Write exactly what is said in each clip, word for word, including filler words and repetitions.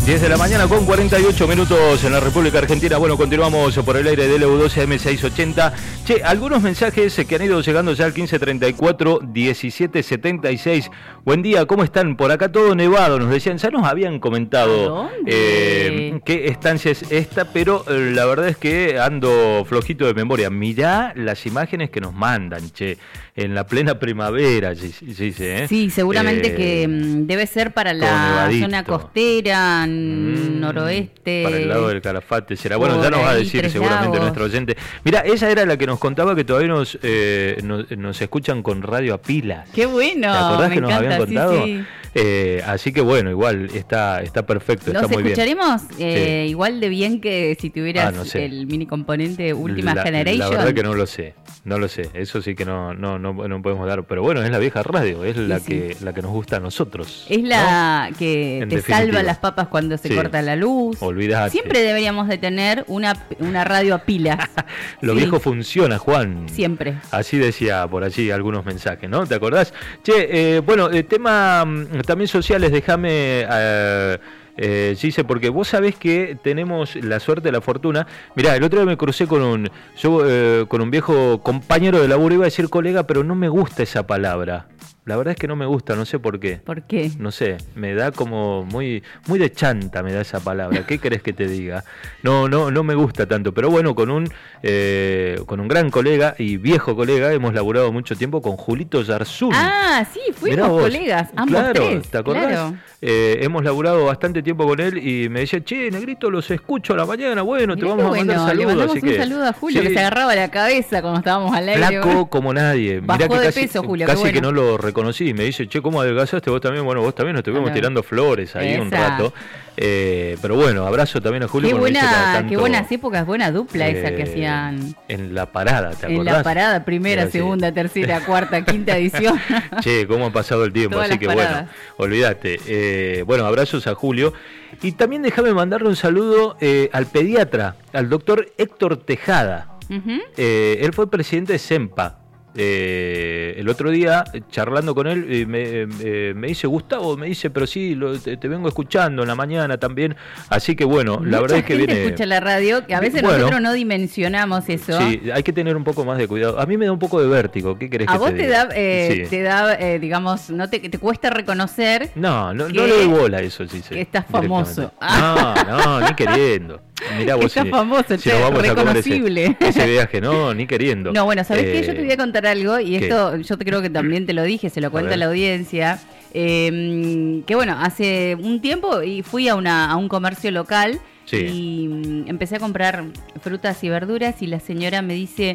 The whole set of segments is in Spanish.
diez de la mañana con cuarenta y ocho minutos en la República Argentina. Bueno, continuamos por el aire de L U doce M seiscientos ochenta. Che, algunos mensajes que han ido llegando ya al quince treinta y cuatro diecisiete setenta y seis. Buen día, ¿cómo están? Por acá todo nevado, nos decían, ya nos habían comentado eh, qué estancia es esta, pero eh, la verdad es que ando flojito de memoria. Mirá las imágenes que nos mandan, che, en la plena primavera, sí, sí, sí, ¿eh? Sí, seguramente eh, que mm, debe ser para la zona costera, mm, noroeste. Para el lado del Calafate será. Bueno, ya nos va a decir seguramente lagos. Nuestro oyente. Mira, ella era la que nos contaba que todavía nos, eh, nos, nos escuchan con radio a pilas. ¡Qué bueno! ¿Te acordás me que nos encanta, habían contado? Sí, sí. Eh, así que bueno, igual está, está perfecto, está muy bien. ¿Nos escucharemos eh, sí. igual de bien que si tuvieras ah, no sé. el mini componente Última la, Generation? La verdad que no lo sé, no lo sé, eso sí que no, no, no, no podemos dar, pero bueno, es la vieja radio, es sí, la, sí. Que, la que nos gusta a nosotros. Es la ¿no? que en te definitiva. Salva las papas cuando se sí. corta la luz. Olvidate. Siempre deberíamos de tener una, una radio a pilas. Lo sí. viejo funciona, Juan. Siempre. Así decía por allí algunos mensajes, ¿no? ¿Te acordás? Che, eh, bueno, el tema también sociales, déjame... Uh, Eh, Gise, porque vos sabés que tenemos la suerte, la fortuna. Mirá, el otro día me crucé con un yo eh, con un viejo compañero de laburo, iba a decir colega, pero no me gusta esa palabra. La verdad es que no me gusta, no sé por qué. ¿Por qué? No sé, me da como muy muy de chanta, me da esa palabra. ¿Qué querés que te diga? No, no, no me gusta tanto, pero bueno, con un eh, con un gran colega y viejo colega hemos laburado mucho tiempo con Julito Yarzún. Ah, sí, fuimos colegas, ambos claro, tres. ¿te acordás? Claro. Eh, hemos laburado bastante tiempo con él y me decía, che, Negrito, los escucho a la mañana, bueno, mirá te vamos bueno, a mandar saludos. Le mandamos así un que, saludo a Julio, sí, que se agarraba la cabeza cuando estábamos al aire. Flaco como nadie. Bajó Mirá que de casi, peso, Julio, casi bueno. que no lo reconocí. Me dice, che, ¿cómo adelgazaste? Vos también, bueno, vos también nos estuvimos ah, tirando flores ahí Esa. un rato. Eh, pero bueno, abrazo también a Julio. Qué, buena, tanto, qué buenas épocas, buena dupla eh, esa que hacían. En la parada, ¿te acordás? En la parada, primera, Era segunda, así. tercera, cuarta, quinta edición. Che, cómo ha pasado el tiempo, Todas así que paradas. bueno, olvídate. Eh, bueno, abrazos a Julio. Y también déjame mandarle un saludo eh, al pediatra, al doctor Héctor Tejada. Uh-huh. Eh, él fue presidente de SEMPA. Eh, el otro día charlando con él eh, me, eh, me dice Gustavo, me dice pero sí, lo, te, te vengo escuchando en la mañana también, así que bueno, Mucha la verdad es que gente viene escucha la radio, que a veces bueno, nosotros no dimensionamos eso. Sí, hay que tener un poco más de cuidado. A mí me da un poco de vértigo, ¿qué querés a que vos te, te diga? da, eh, sí. te da eh, digamos, no te, te cuesta reconocer no, no, no le doy bola a eso, sí, sí, que estás famoso. No, no, ni queriendo. Mirá vos, Está si, famoso, si nos vamos reconocible. A comer ese, ese viaje, no, ni queriendo. No, bueno, ¿sabés eh, qué? Yo te voy a contar algo, y ¿qué? esto yo te creo que también te lo dije, se lo cuenta a la audiencia. Eh, que bueno, hace un tiempo y fui a, una, a un comercio local sí. y um, empecé a comprar frutas y verduras y la señora me dice,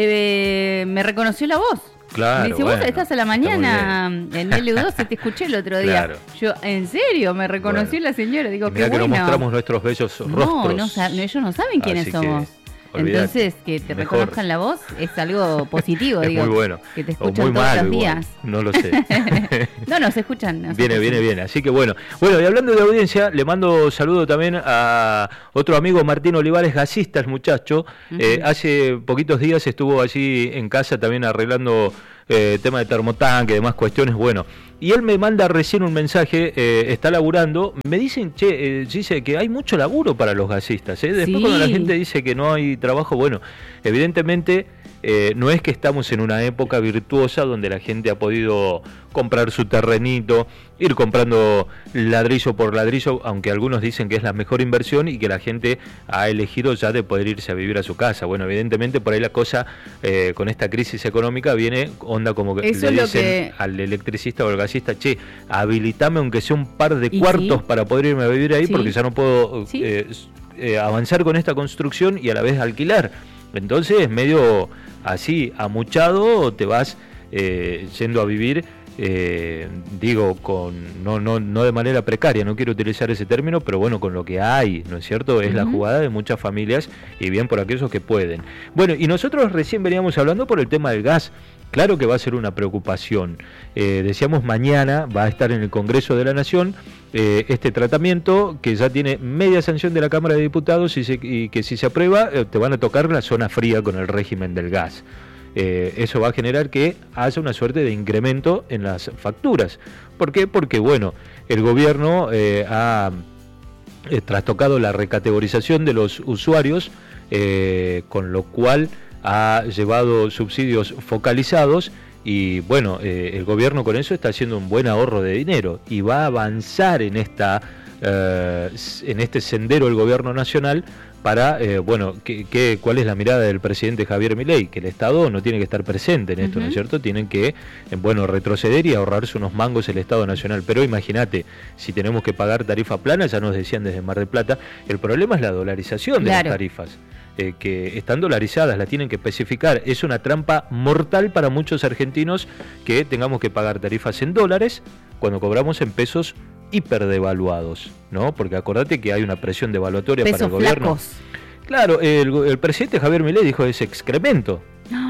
eh, me reconoció la voz. Claro, me dice, bueno, vos estás a la mañana en L U doce, te escuché el otro día. Claro. Yo, ¿en serio? Me reconoció bueno. la señora. Digo, qué bueno. que nos mostramos nuestros bellos no, rostros. No, no, ellos no saben quiénes Así somos. Que... Olvidate. Entonces, que te Mejor. reconozcan la voz es algo positivo, es digo. Muy bueno. Que te escuchan muy todos malo, los igual. días. No lo sé. no, nos escuchan. Nos viene, escuchan. viene, viene. Así que bueno. Bueno, y hablando de audiencia, le mando saludo también a otro amigo, Martín Olivares, gasista, el muchacho. Uh-huh. eh, hace poquitos días estuvo allí en casa también arreglando eh, tema de termotanque y demás cuestiones. Bueno, y él me manda recién un mensaje, eh, está laburando. Me dicen, che, eh, dice que hay mucho laburo para los gasistas. ¿eh? Después sí. Cuando la gente dice que no hay trabajo, bueno, evidentemente eh, no es que estamos en una época virtuosa donde la gente ha podido comprar su terrenito, ir comprando ladrillo por ladrillo, aunque algunos dicen que es la mejor inversión y que la gente ha elegido ya de poder irse a vivir a su casa. Bueno, evidentemente por ahí la cosa eh, con esta crisis económica viene onda como que Eso le es dicen lo que... al electricista o al gasista, che, habilitame aunque sea un par de cuartos sí? para poder irme a vivir ahí sí. porque ya no puedo ¿Sí? eh, eh, avanzar con esta construcción y a la vez alquilar. Entonces, medio así, amuchado, te vas eh, yendo a vivir, eh, digo, con no, no, no de manera precaria, no quiero utilizar ese término, pero bueno, con lo que hay, ¿no es cierto? Es uh-huh. la jugada de muchas familias y bien por aquellos que pueden. Bueno, y nosotros recién veníamos hablando por el tema del gas. Claro que va a ser una preocupación. Eh, decíamos, mañana va a estar en el Congreso de la Nación eh, este tratamiento que ya tiene media sanción de la Cámara de Diputados y, se, y que si se aprueba eh, te van a tocar la zona fría con el régimen del gas. Eh, eso va a generar que haya una suerte de incremento en las facturas. ¿Por qué? Porque, bueno, el gobierno eh, ha... eh, trastocado la recategorización de los usuarios, eh, con lo cual ha llevado subsidios focalizados y bueno, eh, el gobierno con eso está haciendo un buen ahorro de dinero y va a avanzar en esta eh, en este sendero el gobierno nacional para, eh, bueno, que, que, ¿cuál es la mirada del presidente Javier Milei? Que el Estado no tiene que estar presente en esto, uh-huh. ¿no es cierto? Tienen que, eh, bueno, retroceder y ahorrarse unos mangos el Estado Nacional. Pero imagínate, si tenemos que pagar tarifa plana, ya nos decían desde Mar del Plata, el problema es la dolarización de claro. las tarifas. Eh, que están dolarizadas, la tienen que especificar. Es una trampa mortal para muchos argentinos que tengamos que pagar tarifas en dólares cuando cobramos en pesos hiperdevaluados, ¿no? Porque acordate que hay una presión devaluatoria pesos para el gobierno. Flacos. Claro, el, el presidente Javier Milei dijo es excremento.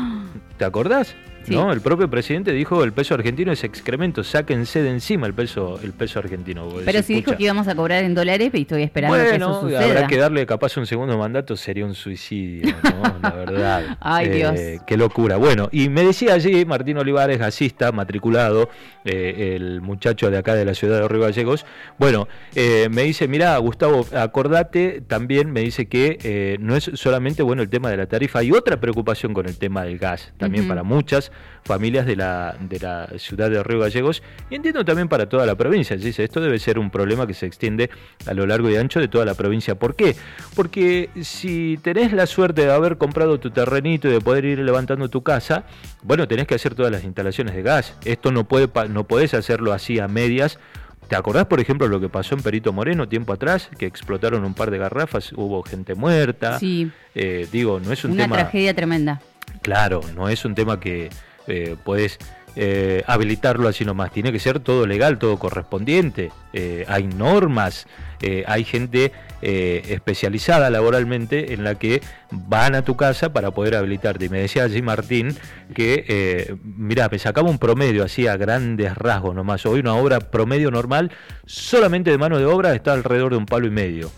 ¿Te acordás? Sí. ¿No? El propio presidente dijo el peso argentino es excremento, sáquense de encima el peso el peso argentino. Pero si dijo que íbamos a cobrar en dólares y estoy esperando bueno, que eso suceda. Habrá que darle capaz un segundo mandato, sería un suicidio, ¿no? La verdad. Ay, eh, Dios. Qué locura. Bueno, y me decía allí Martín Olivares, gasista, matriculado, eh, el muchacho de acá de la ciudad de Río Gallegos. Bueno, eh, me dice, mirá, Gustavo, acordate, también me dice que eh, no es solamente bueno el tema de la tarifa, hay otra preocupación con el tema del gas, también uh-huh. para muchas familias de la de la ciudad de Río Gallegos y entiendo también para toda la provincia. Dice, esto debe ser un problema que se extiende a lo largo y ancho de toda la provincia. ¿Por qué? Porque si tenés la suerte de haber comprado tu terrenito y de poder ir levantando tu casa, bueno, tenés que hacer todas las instalaciones de gas. Esto no puede no podés hacerlo así a medias. ¿Te acordás, por ejemplo, lo que pasó en Perito Moreno tiempo atrás? Que explotaron un par de garrafas, hubo gente muerta. Sí. Eh, digo, no es un Una tema... Una tragedia tremenda. Claro, no es un tema que eh, puedes eh, habilitarlo así nomás. Tiene que ser todo legal, todo correspondiente. Eh, hay normas, eh, hay gente eh, especializada laboralmente en la que van a tu casa para poder habilitarte. Y me decía allí Martín que, eh, mirá, me sacaba un promedio así a grandes rasgos nomás. Hoy una obra promedio normal, solamente de mano de obra, está alrededor de un palo y medio.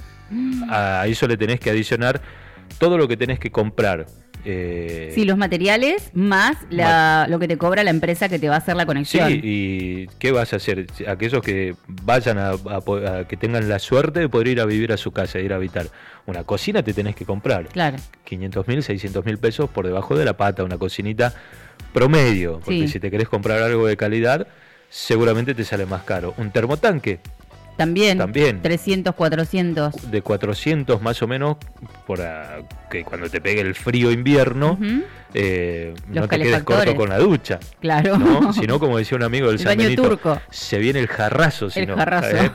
Mm. A eso le tenés que adicionar todo lo que tenés que comprar. Eh, sí, los materiales más la, lo que te cobra la empresa que te va a hacer la conexión. Sí, y ¿qué vas a hacer? Aquellos que vayan a, a, a que tengan la suerte de poder ir a vivir a su casa, ir a habitar. Una cocina te tenés que comprar. Claro. quinientos mil, seiscientos mil pesos por debajo de la pata, una cocinita promedio. Porque sí. si te querés comprar algo de calidad, seguramente te sale más caro. Un termotanque. También, También, trescientos, cuatrocientos. De cuatrocientos más o menos, por a, que cuando te pegue el frío invierno, uh-huh. eh, no te quedes corto con la ducha. Claro. ¿No? Si no, como decía un amigo del el San baño Benito, turco. Se viene el jarrazo. Si el no, jarrazo. ¿eh?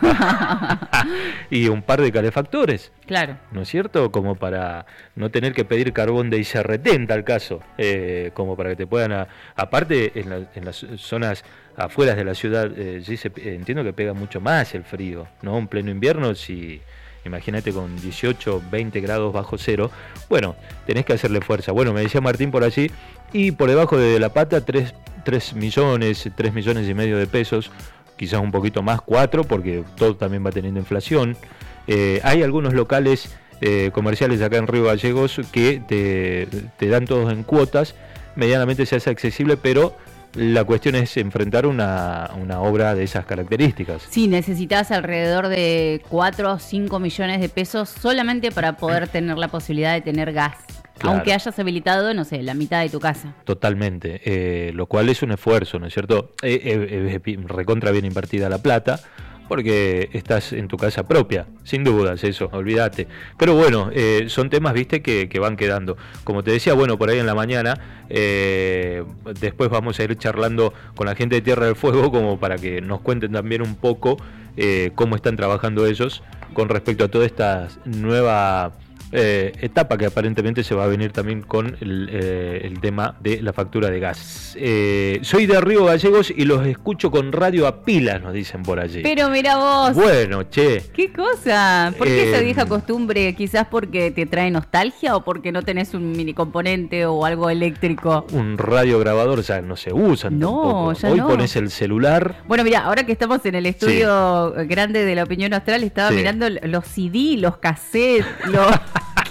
Y un par de calefactores. Claro. ¿No es cierto? Como para no tener que pedir carbón de I C R T en tal caso. Eh, como para que te puedan... A, aparte, en, la, en las zonas afuera de la ciudad, eh, sí se, eh, entiendo que pega mucho más el frío, ¿no? En pleno invierno, si imagínate con dieciocho, veinte grados bajo cero, bueno, tenés que hacerle fuerza. Bueno, me decía Martín por allí, y por debajo de la pata, tres millones, tres millones y medio de pesos, quizás un poquito más, cuatro, porque todo también va teniendo inflación. Eh, hay algunos locales eh, comerciales acá en Río Gallegos que te, te dan todos en cuotas, medianamente se hace accesible, pero la cuestión es enfrentar una, una obra de esas características. Sí, necesitas alrededor de cuatro o cinco millones de pesos solamente para poder tener la posibilidad de tener gas. Claro. Aunque hayas habilitado, no sé, la mitad de tu casa. Totalmente, eh, lo cual es un esfuerzo, ¿no es cierto? Eh, eh, eh, recontra bien invertida la plata, porque estás en tu casa propia, sin dudas, eso, olvídate. Pero bueno, eh, son temas, viste, que, que van quedando. Como te decía, bueno, por ahí en la mañana, eh, después vamos a ir charlando con la gente de Tierra del Fuego, como para que nos cuenten también un poco eh, cómo están trabajando ellos con respecto a toda esta nueva eh, etapa que aparentemente se va a venir también con el, eh, el tema de la factura de gas. Eh, soy de Río Gallegos y los escucho con radio a pilas, nos dicen por allí. Pero mira vos. Bueno, che. ¿Qué cosa? ¿Por qué eh, esa vieja costumbre? ¿Quizás porque te trae nostalgia o porque no tenés un mini componente o algo eléctrico? Un radio grabador ya no se usa. No, tampoco. ya Hoy no. Pones el celular. Bueno, mira, ahora que estamos en el estudio sí. grande de La Opinión Austral, estaba sí. mirando los C D, los cassettes, los...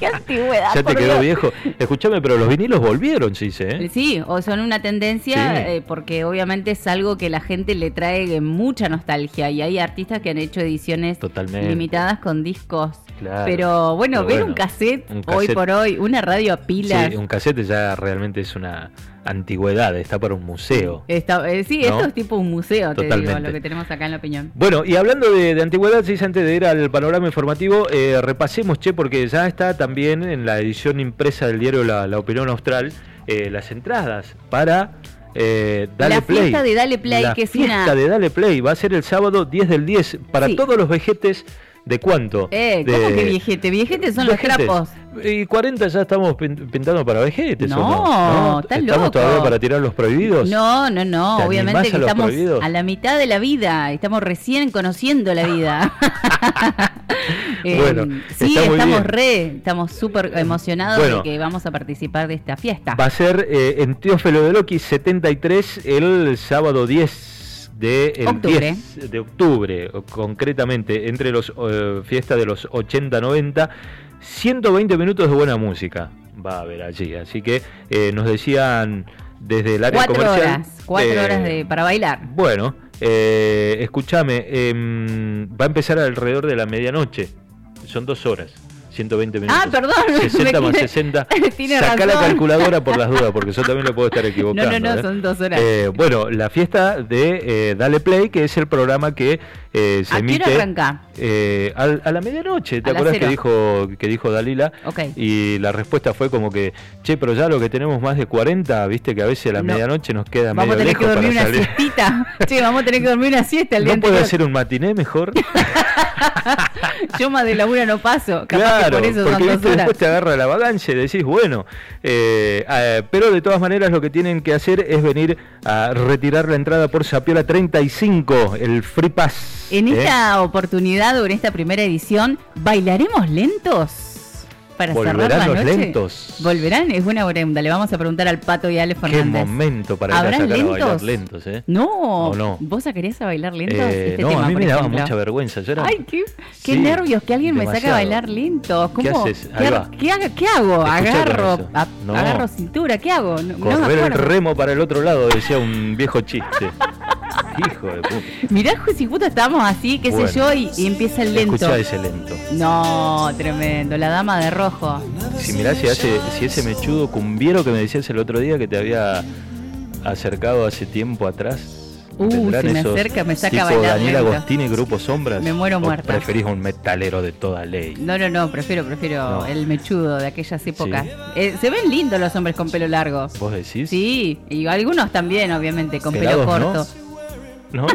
Qué antigüedad. Ya te quedó Dios. Viejo. Escúchame, pero los vinilos volvieron, sí, ¿eh? Sí, o son una tendencia, sí. eh, porque obviamente es algo que la gente le trae mucha nostalgia y hay artistas que han hecho ediciones Totalmente. limitadas con discos. Claro, pero bueno, pero ver bueno, un, cassette, un cassette hoy por hoy, una radio a pilas. Sí, un cassette ya realmente es una antigüedad, está para un museo. Está, eh, sí, ¿no? Esto es tipo un museo, Totalmente. te digo, lo que tenemos acá en La Opinión. Bueno, y hablando de, de antigüedad, sí, antes de ir al panorama informativo, eh, repasemos, che, porque ya está también en la edición impresa del diario La, la Opinión Austral, eh, las entradas para... Eh, Dale la Play. fiesta de Dale Play, la que es fiesta una... de Dale Play va a ser el sábado diez del diez para sí. todos los vejetes. ¿De cuánto? Eh, de... ¿Cómo que viejete? Viejete son vejetes. Los trapos. Y cuarenta ya estamos pintando para vejetes. No, ¿o no? ¿no? Estás ¿Estamos loco. todavía para tirar los prohibidos? No, no, no. Obviamente que a estamos prohibidos? a la mitad de la vida. Estamos recién conociendo la vida. eh, bueno, sí, está estamos re, estamos súper emocionados bueno, de que vamos a participar de esta fiesta. Va a ser eh, en Teófilo de Loqui setenta y tres el sábado diez de el octubre. diez de octubre, concretamente, entre los uh, fiestas de los ochenta noventa, ciento veinte minutos de buena música va a haber allí, así que eh, nos decían desde el área cuatro comercial... Horas, cuatro eh, horas de, para bailar. Bueno, eh, escúchame, eh, va a empezar alrededor de la medianoche, son dos horas. ciento veinte minutos. Ah, perdón. sesenta más sesenta. Saca la calculadora por las dudas, porque yo también lo puedo estar equivocando. No, no, no, ¿eh? son dos horas. Eh, bueno, la fiesta de eh, Dale Play, que es el programa que eh, se ¿A emite... ¿A qué hora arranca? Eh, a, a la medianoche, ¿te a acuerdas que dijo, que dijo Dalila? Okay. Y la respuesta fue como que, che, pero ya lo que tenemos más de cuarenta, viste que a veces a la no. medianoche nos queda vamos medio lejos para salir. Vamos a tener que dormir una siestita. Che, vamos a tener que dormir una siesta el día ¿No puede hacer un matiné mejor? Yo más de la una no paso, capaz claro, que por eso porque son dos horas. Después te agarra la vagancia y decís, bueno, eh, eh, pero de todas maneras lo que tienen que hacer es venir a retirar la entrada por Sapiola treinta y cinco, el Free Pass. En ¿eh? esta oportunidad o en esta primera edición, ¿bailaremos lentos? Para cerrar la ¿Volverán noche. los lentos? ¿Volverán? Es buena pregunta. Le vamos a preguntar al Pato y a Ale Fernández. Qué momento para ir a sacar lentos? a bailar lentos, ¿eh? No, no. ¿Vos sacarías a bailar lentos? Eh, este no, tema, a mí me ejemplo. daba mucha vergüenza. Yo era... Ay, qué, qué sí, nervios que alguien demasiado. me saca a bailar lentos. ¿Cómo? ¿Qué haces? ¿Qué, Ahí va. ¿qué, hago? ¿Qué hago? Agarro, a, no. agarro cintura, ¿qué hago? No, Correr no el remo para el otro lado, decía un viejo chiste. Hijo de puta. Mirá si justo estábamos así, qué bueno, sé yo, y, y empieza el lento. Escuchá ese lento. No, tremendo, la dama de rojo. Si mirá si, hace, si ese mechudo cumbiero que me decías el otro día que te había acercado hace tiempo atrás. Uh, si me acerca, me saca a bailar Daniel lento. Agostini, Grupo Sombras. Me muero muerta. ¿Preferís un metalero de toda ley? No, no, no, prefiero prefiero no. el mechudo de aquellas épocas. ¿Sí? Eh, se ven lindos los hombres con pelo largo. ¿Vos decís? Sí, y algunos también, obviamente, con pelo corto. ¿No? ¿No?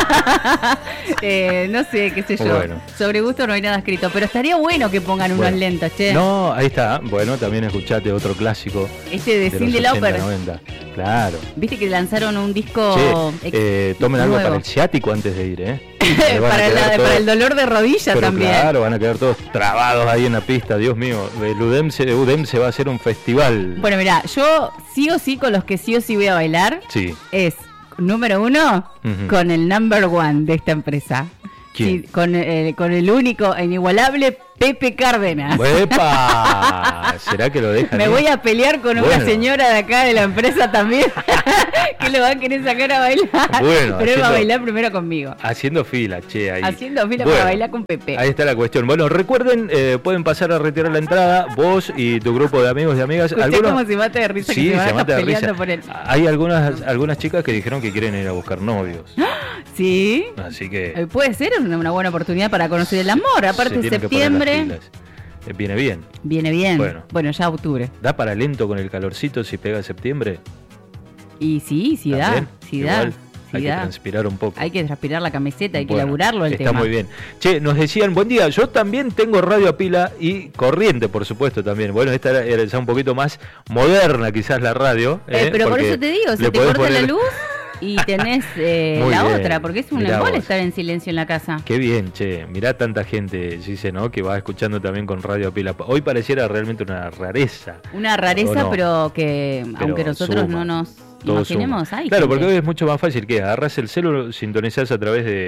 eh, no sé, qué sé yo. Bueno. Sobre gusto no hay nada escrito, pero estaría bueno que pongan unos bueno. lentos, che. No, ahí está. Bueno, también escuchate otro clásico. Este de, de Cyndi Lauper. noventa. Claro. Viste que lanzaron un disco. Che, eh, tomen algo para el ciático antes de ir, ¿eh? para, la, todos, para el dolor de rodilla pero también. Claro, van a quedar todos trabados ahí en la pista. Dios mío, el UDEM se, UDEM se va a hacer un festival. Bueno, mira, yo sí o sí con los que sí o sí voy a bailar. Sí. Es. Número uno, uh-huh. con el number one de esta empresa. ¿Quién? Sí, con, eh, con el único e inigualable Pepe Cárdenas. ¡Epa! ¿Será que lo dejan? Me ¿eh? voy a pelear con bueno. una señora de acá de la empresa también, que lo va a querer sacar a bailar. Bueno, pero él va a haciendo, bailar primero conmigo. Haciendo fila, che, ahí. Haciendo fila bueno, para bailar con Pepe. Ahí está la cuestión. Bueno, recuerden, eh, pueden pasar a retirar la entrada, vos y tu grupo de amigos y amigas. Usted algunos... como se mate de risa, sí, que se, se van mata de peleando risa. por él. Hay algunas, algunas chicas que dijeron que quieren ir a buscar novios. ¿Sí? Así que... Eh, puede ser una, una buena oportunidad para conocer el amor. Aparte de septiembre... Viene bien. Viene bien. Bueno. bueno, ya octubre. ¿Da para lento con el calorcito si pega septiembre? Y sí, sí da. Sí Igual. da. Hay sí que da. transpirar un poco. Hay que transpirar la camiseta, hay bueno, que laburarlo el está tema. Está muy bien. Che, nos decían, buen día, yo también tengo radio a pila y corriente, por supuesto, también. Bueno, esta era, era ya un poquito más moderna quizás la radio. Eh, eh, pero por eso te digo, se te corta poner... la luz y tenés eh, la bien. otra, porque es un embole estar en silencio en la casa. Qué bien, che. Mirá tanta gente, dice, ¿no? Que va escuchando también con radio a pila. Hoy pareciera realmente una rareza. Una rareza, no? pero que pero aunque nosotros suma. no nos Todo imaginemos, suma. hay Claro, gente. porque hoy es mucho más fácil que agarras el celular, sintonizás a través de,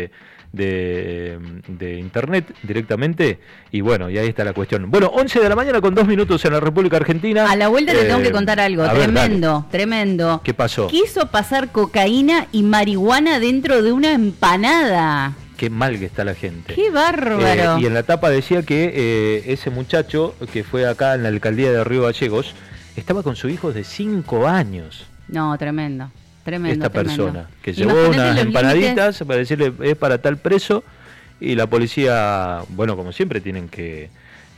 de, de internet directamente, y bueno, y ahí está la cuestión. Bueno, once de la mañana con dos minutos en la República Argentina. A la vuelta te eh, tengo que contar algo, tremendo, ver, tremendo. ¿Qué pasó? Quiso pasar cocaína y marihuana dentro de una empanada. Qué mal que está la gente. Qué bárbaro. Eh, y en la tapa decía que eh, ese muchacho que fue acá en la alcaldía de Río Gallegos estaba con su hijo de cinco años. No, tremendo, tremendo. Esta tremendo. persona que llevó unas empanaditas límites para decirle es para tal preso, y la policía, bueno, como siempre tienen que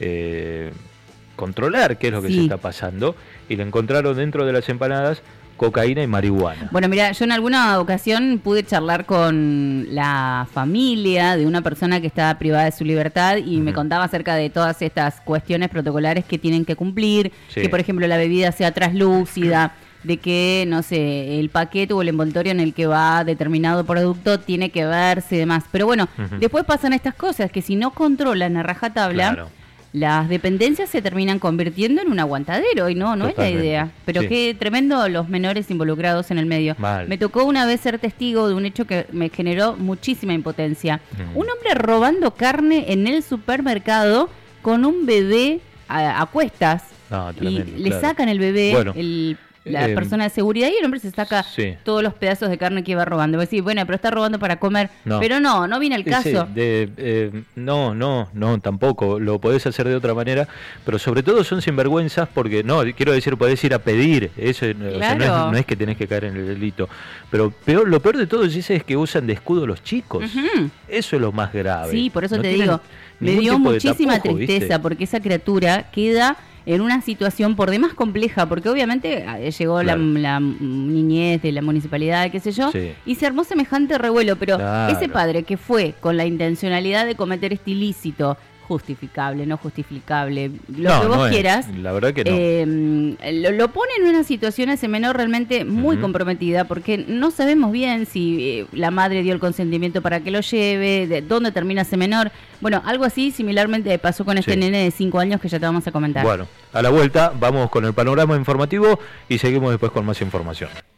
eh, controlar qué es lo que sí. se está pasando, y le encontraron dentro de las empanadas cocaína y marihuana. Bueno, mira, yo en alguna ocasión pude charlar con la familia de una persona que estaba privada de su libertad y uh-huh. me contaba acerca de todas estas cuestiones protocolares que tienen que cumplir, sí. que por ejemplo la bebida sea traslúcida, de que, no sé, el paquete o el envoltorio en el que va determinado producto tiene que verse y demás. Pero bueno, uh-huh. después pasan estas cosas que si no controlan a rajatabla, claro. las dependencias se terminan convirtiendo en un aguantadero y no, no Totalmente. es la idea. Pero sí. qué tremendo los menores involucrados en el medio. Mal. Me tocó una vez ser testigo de un hecho que me generó muchísima impotencia. Mm. Un hombre robando carne en el supermercado con un bebé a, a cuestas. No, tremendo, y le claro. sacan el bebé, bueno. el... la eh, persona de seguridad, y el hombre se saca sí. todos los pedazos de carne que iba robando. Vos decís, bueno, pero está robando para comer. No. Pero no, no viene el caso. Sí, de, eh, no, no, no, tampoco. Lo podés hacer de otra manera, pero sobre todo son sinvergüenzas porque, no, quiero decir, podés ir a pedir. Eso claro. o sea, no, es, no es que tenés que caer en el delito. Pero peor, lo peor de todo es, es que usan de escudo los chicos. Uh-huh. Eso es lo más grave. Sí, por eso no te digo, me dio muchísima tapujo, tristeza, ¿viste? Porque esa criatura queda en una situación por demás compleja, porque obviamente llegó claro. la, la niñez de la municipalidad, qué sé yo, sí. y se armó semejante revuelo, pero claro. ese padre que fue con la intencionalidad de cometer este ilícito, justificable, no justificable, lo no, que vos no quieras, es. La verdad que no. Eh, lo, lo pone en una situación a ese menor realmente muy uh-huh. comprometida, porque no sabemos bien si eh, la madre dio el consentimiento para que lo lleve, de dónde termina ese menor. Bueno, algo así similarmente pasó con este sí. nene de cinco años que ya te vamos a comentar. Bueno, a la vuelta vamos con el panorama informativo y seguimos después con más información.